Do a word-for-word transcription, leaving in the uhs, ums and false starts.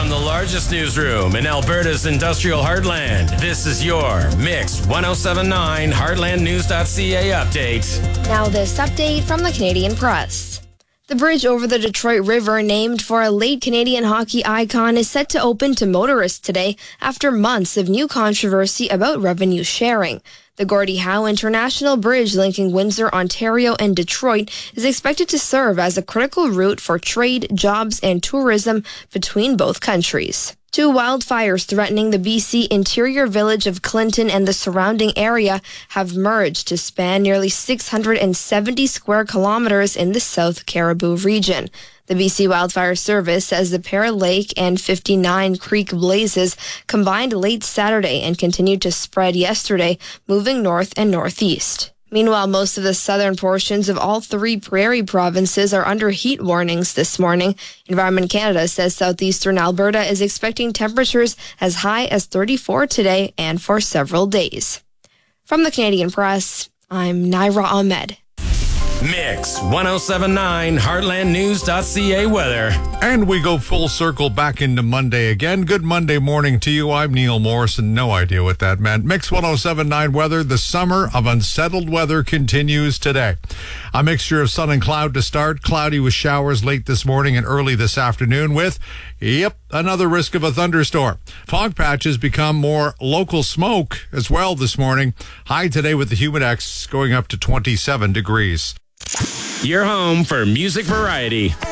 From the largest newsroom in Alberta's industrial heartland, this is your Mix ten seventy-nine Heartland News dot C A update. Now this update from the Canadian Press. The bridge over the Detroit River, named for a late Canadian hockey icon, is set to open to motorists today after months of new controversy about revenue sharing. The Gordie Howe International Bridge linking Windsor, Ontario and Detroit is expected to serve as a critical route for trade, jobs and tourism between both countries. Two wildfires threatening the B C interior village of Clinton and the surrounding area have merged to span nearly six hundred seventy square kilometers in the South Caribou region. The B C Wildfire Service says the Pear Lake and fifty-nine Creek blazes combined late Saturday and continued to spread yesterday, moving north and northeast. Meanwhile, most of the southern portions of all three prairie provinces are under heat warnings this morning. Environment Canada says southeastern Alberta is expecting temperatures as high as thirty-four today and for several days. From the Canadian Press, I'm Naira Ahmed. Mix ten seventy-nine Heartland News dot C A weather. And we go full circle back into Monday again. Good Monday morning to you. I'm Neil Morrison. No idea what that meant. Mix ten seventy-nine weather. The summer of unsettled weather continues today. A mixture of sun and cloud to start. Cloudy with showers late this morning and early this afternoon with, yep, another risk of a thunderstorm. Fog patches become more local smoke as well this morning. High today with the Humidex going up to twenty-seven degrees. Your home for music variety.